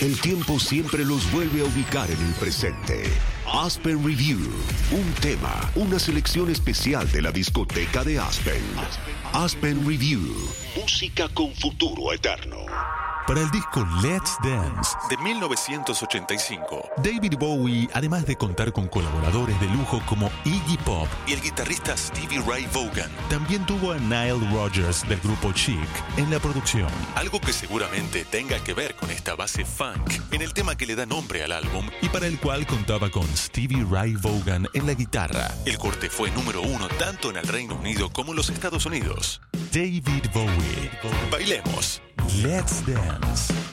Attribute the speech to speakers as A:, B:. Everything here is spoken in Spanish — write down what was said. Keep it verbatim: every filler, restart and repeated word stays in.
A: El tiempo siempre los vuelve a ubicar en el presente. Aspen Review, un tema, una selección especial de la discoteca de Aspen. Aspen Review, música con futuro eterno.
B: Para el disco Let's Dance de mil novecientos ochenta y cinco, David Bowie, además de contar con colaboradores de lujo como Iggy Pop y el guitarrista Stevie Ray Vaughan, también tuvo a Nile Rodgers del grupo Chic en la producción. Algo que seguramente tenga que ver con esta base funk en el tema que le da nombre al álbum y para el cual contaba con Stevie Ray Vaughan en la guitarra. El corte fue número uno tanto en el Reino Unido como en los Estados Unidos. David Bowie. Bailemos. Let's Dance.